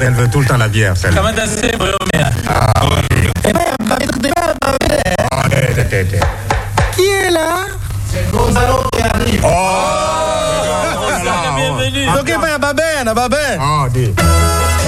Elle veut tout le temps la bière, celle-là. Comment c'est, Qui est là? C'est Gonzalo qui arrive. Oh! Bienvenue. Ok, pas un babin, un babin. Oh, dis.